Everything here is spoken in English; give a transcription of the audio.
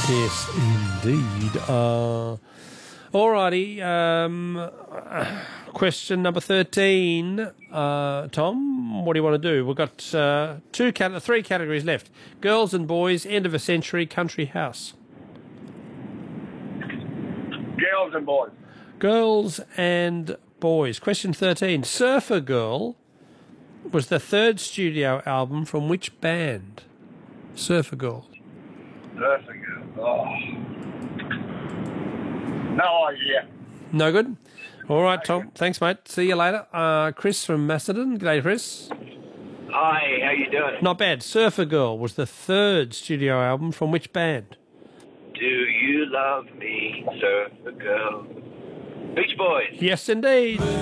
Yes, indeed. Alrighty. Question number 13. Tom, what do you want to do? We've got three categories left. Girls and boys, end of a century, country house. Girls and boys. Girls and boys. Question 13. Surfer Girl was the third studio album from which band? Surfer Girl. Surfer Girl. Oh. No idea. No good? All right, Tom. Thanks, mate. See you later. Chris from Macedon. G'day, Chris. Hi, how you doing? Not bad. Surfer Girl was the third studio album from which band? Do you love me, Surfer Girl? Beach Boys. Yes, indeed.